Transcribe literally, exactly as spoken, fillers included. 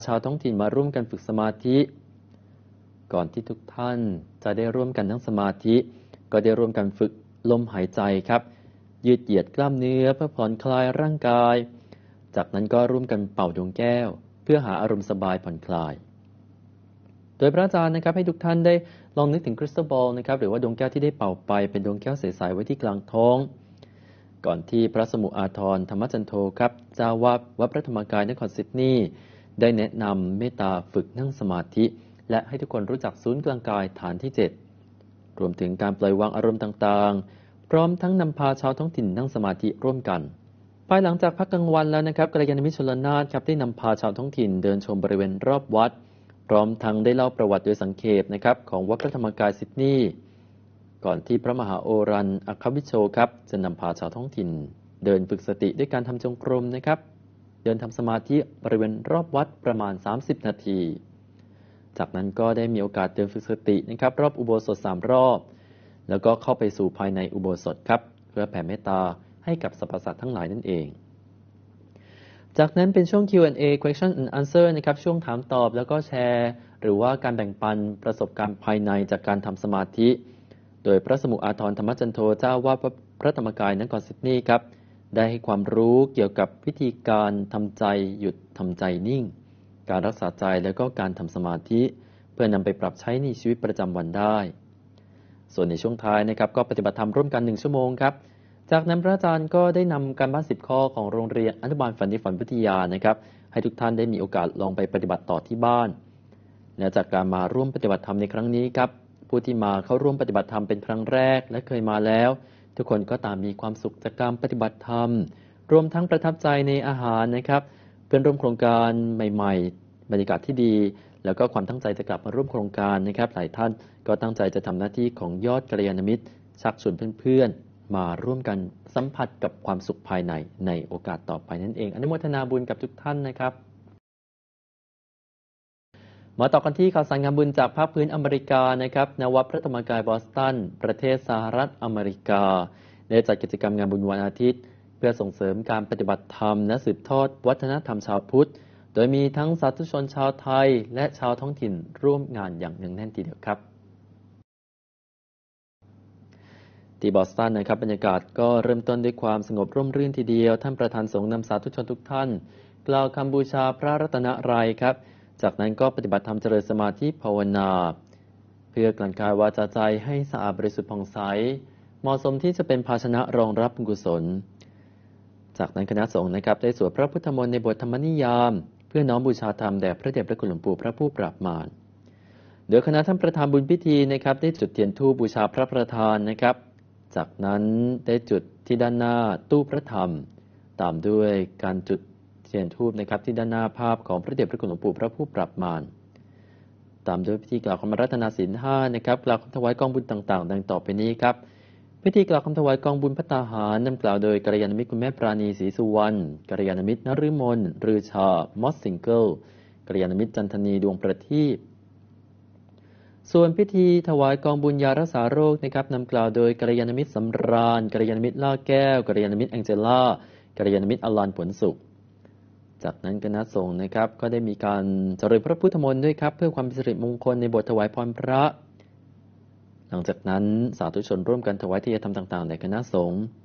ชาวท้องถิ่นมาร่วมกันฝึกสมาธิก่อนที่ทุกท่านจะได้ร่วมกันทั้งสมาธิก็ได้ร่วมกันฝึกลมหายใจครับยืดเหยียดกล้ามเนื้อเพื่อผ่อนคลายร่างกายจากนั้นก็ร่วมกันเป่าดวงแก้วเพื่อหาอารมณ์สบายผ่อนคลายโดยพระอาจารย์นะครับให้ทุกท่านได้ลองนึกถึงคริสตัลบอลนะครับหรือว่าดวงแก้วที่ได้เป่าไปเป็นดวงแก้วใสๆไว้ที่กลางท้องก่อนที่พระสมุอาทรธรรมจันโทครับเจ้าวาดวัดพระธรรมกายนครซิดนีย์ได้แนะนำเมตตาฝึกนั่งสมาธิและให้ทุกคนรู้จักศูนย์กลางกายฐานที่เจ็ดรวมถึงการปล่อยวางอารมณ์ต่างๆพร้อมทั้งนำพาชาวท้องถิ่นนั่งสมาธิร่วมกันภายหลังจากพักกลางวันแล้วนะครับกัลยาณมิตรชลนาถครับได้นำพาชาวท้องถิ่นเดินชมบริเวณรอบวัดพร้อมทั้งได้เล่าประวัติโดยสังเขปนะครับของวัดพระธรรมกายซิดนีย์ก่อนที่พระมหาโอรันอัคควิโชครับจะนำพาชาวท้องถิ่นเดินฝึกสติด้วยการทำจงกรมนะครับเดินทำสมาธิบริเวณรอบวัดประมาณสามสิบนาทีจากนั้นก็ได้มีโอกาสเดินฝึกสตินะครับรอบอุโบสถสามรอบแล้วก็เข้าไปสู่ภายในอุโบสถครับเพื่อแผ่เมตตาให้กับสรรพสัตว์ทั้งหลายนั่นเองจากนั้นเป็นช่วง คิว แอนด์ เอ question and answer นะครับช่วงถามตอบแล้วก็แชร์หรือว่าการแบ่งปันประสบการณ์ภายในจากการทำสมาธิโดยพระสมุอาทรธรรมจันโทเจ้าวาดพระธรรมกายนครซิดนีย์ครับได้ให้ความรู้เกี่ยวกับวิธีการทำใจหยุดทำใจนิ่งการรักษาใจแล้วก็การทำสมาธิเพื่อนำไปปรับใช้ในชีวิตประจำวันได้ส่วนในช่วงท้ายนะครับก็ปฏิบัติธรรมร่วมกันหนึ่งชั่วโมงครับจากนั้นพระอาจารย์ก็ได้นำการบ้านสิบข้อของโรงเรียนอนุบาลฝันดีฝันวิทยานะครับให้ทุกท่านได้มีโอกาสลองไปปฏิบัติต่อที่บ้านและจากการมาร่วมปฏิบัติธรรมในครั้งนี้ครับผู้ที่มาเข้าร่วมปฏิบัติธรรมเป็นครั้งแรกและเคยมาแล้วทุกคนก็ต่างมีความสุขจากการปฏิบัติธรรมรวมทั้งประทับใจในอาหารนะครับเพื่อนร่วมโครงการใหม่ๆบรรยากาศที่ดีแล้วก็ความตั้งใจจะกลับมาร่วมโครงการนะครับหลายท่านก็ตั้งใจจะทำหน้าที่ของยอดกัลยาณมิตรชักชวนเพื่อนๆมาร่วมกันสัมผัสกับความสุขภายในในโอกาสต่อไปนั่นเองอนุโมทนาบุญกับทุกท่านนะครับมาต่อกันที่ข่าวสารงานบุญจากภาคพื้นอเมริกานะครับณวัดพระธรรมกายบอสตันประเทศสหรัฐอเมริกาได้จัดกิจกรรมงานบุญวันอาทิตย์เพื่อส่งเสริมการปฏิบัติธรรมและสืบทอดวัฒนธรรมชาวพุทธโดยมีทั้งสาธุชนชาวไทยและชาวท้องถิ่นร่วมงานอย่างเนืองแน่นทีเดียวครับที่บอสตันนะครับบรรยากาศก็เริ่มต้นด้วยความสงบร่มรื่นทีเดียวท่านประธานสงฆ์นำสาธุชนทุกท่านกล่าวคำบูชาพระรัตนตรัยครับจากนั้นก็ปฏิบัติธรรมเจริญสมาธิภาวนาเพื่อกลั่นกายวาจาใจให้สะอาดบริสุทธิ์ผ่องใสเหมาะสมที่จะเป็นภาชนะรองรับบุญกุศลจากนั้นคณะสงฆ์นะครับได้สวดพระพุทธมนต์ในบทธรรมนิยามเพื่อน้อมบูชาธรรมแด่พระเดชพระคุณหลวงปู่พระผู้ปราบมารโดยคณะท่านประธานบุญพิธีนะครับได้จุดเทียนธูปบูชาพระประธานนะครับจากนั้นได้จุดที่ด้านหน้าตู้พระธรรมตามด้วยการจุดเทียนธูปนะครับที่ด้านหน้าภาพของพระเดชพระคุณหลวงปู่พระผู้ปราบมารตามด้วยพิธีกล่าวคำรัตนาศีลห้านะครับกล่าวคำถวายกองบุญต่างๆดังต่อไปนี้ครับพิธีกล่าวคำถวายกองบุญภัตตาหารนำกล่าวโดยกัลยาณมิตรคุณแม่ปราณีศรีสุวรรณกัลยาณมิตรนฤมลรือชามอสซิงเกิลกัลยาณมิตรจันทนีดวงประทีปส่วนพิธีถวายกองบุญยารักษาโรคนะครับนำกล่าวโดยกัลยาณมิตรสำราญกัลยาณมิตรล่าแก้วกัลยาณมิตรแองเจล่ากัลยาณมิตรอลันผลสุขจากนั้นคณะสงฆ์นะครับก็ได้มีการเจริญพระพุทธมนต์ด้วยครับเพื่อความเป็นสิริมงคลในบทถวายพรพระหลังจากนั้นสาธุชนร่วมกันถวายทายธรรมต่างๆในคณะสงฆ์